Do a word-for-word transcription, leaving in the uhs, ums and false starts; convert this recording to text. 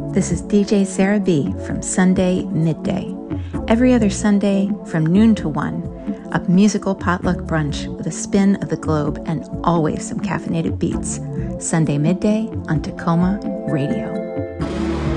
This is D J Sarah B. from Sunday Midday. Every other Sunday from noon to one, a musical potluck brunch with a spin of the globe and always some caffeinated beats. Sunday Midday on Tacoma Radio.